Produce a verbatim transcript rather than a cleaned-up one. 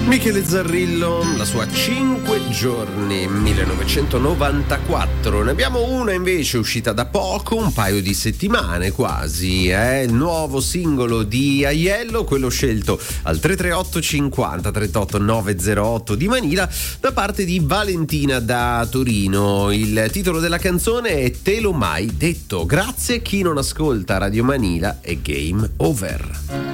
Michele Zarrillo, la sua cinque giorni millenovecentonovantaquattro. Ne abbiamo una invece uscita da poco, un paio di settimane quasi, è eh? il nuovo singolo di Aiello, quello scelto al tre tre otto cinquanta trentotto novecentotto di Manila da parte di Valentina da Torino. Il titolo della canzone è Te l'ho mai detto. Grazie, chi non ascolta Radio Manila è game over.